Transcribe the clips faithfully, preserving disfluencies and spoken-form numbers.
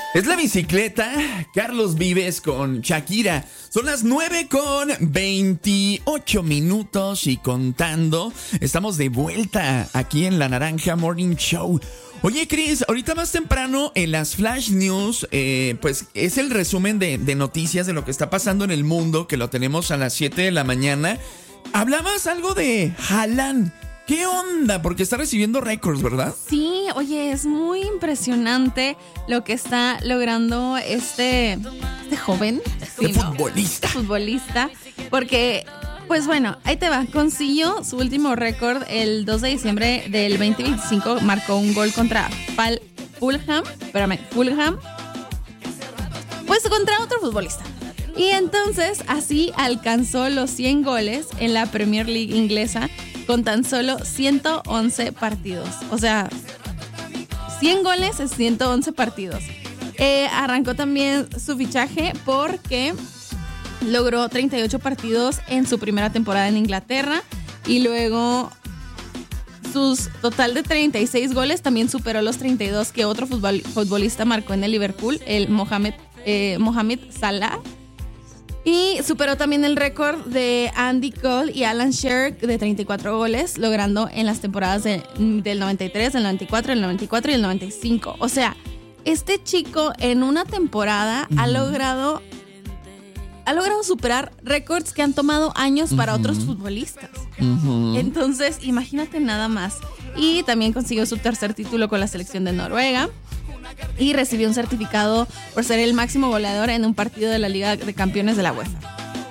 Es la bicicleta, Carlos Vives con Shakira. Son las nueve con veintiocho minutos y contando. Estamos de vuelta aquí en La Naranja Morning Show. Oye, Chris, ahorita más temprano en las Flash News, eh, pues es el resumen de, de noticias de lo que está pasando en el mundo, que lo tenemos a las siete de la mañana. Hablabas algo de Haaland. ¿Qué onda? Porque está recibiendo récords, ¿verdad? Sí, oye, es muy impresionante lo que está logrando este, este joven. Sí, este ¿no? futbolista. Este futbolista. Porque, pues bueno, ahí te va. Consiguió su último récord el dos de diciembre del veinte veinticinco. Marcó un gol contra Pal Fulham. Espérame, Fulham. Pues contra otro futbolista. Y entonces así alcanzó los cien goles en la Premier League inglesa con tan solo ciento once partidos. O sea, cien goles en ciento once partidos. Eh, arrancó también su fichaje porque logró treinta y ocho partidos en su primera temporada en Inglaterra y luego sus total de treinta y seis goles también superó los treinta y dos que otro futbol, futbolista marcó en el Liverpool, el Mohamed, eh, Mohamed Salah. Y superó también el récord de Andy Cole y Alan Shearer de treinta y cuatro goles, logrando en las temporadas de, del noventa y tres, del noventa y cuatro, del noventa y cuatro y el noventa y cinco. O sea, este chico en una temporada uh-huh. ha logrado ha logrado superar récords que han tomado años para uh-huh. otros futbolistas. Uh-huh. Entonces, imagínate nada más. Y también consiguió su tercer título con la selección de Noruega. Y recibió un certificado por ser el máximo goleador en un partido de la Liga de Campeones de la UEFA.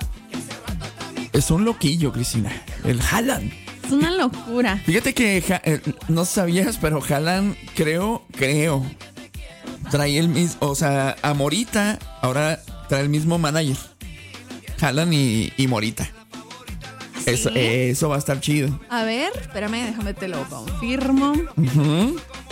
Es un loquillo, Cristina. El Haaland. Es una locura. Fíjate que eh, no sabías, pero Haaland creo, creo, trae el mismo, o sea, a Morita ahora trae el mismo manager. Haaland y, y Morita. ¿Sí? Eso, eso va a estar chido. A ver, espérame, déjame te lo confirmo. Uh-huh.